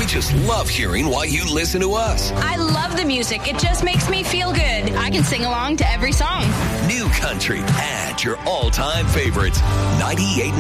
We just love hearing why you listen to us. I love the music. It just makes me feel good. I can sing along to every song. New Country. Add your all-time favorites. 98.9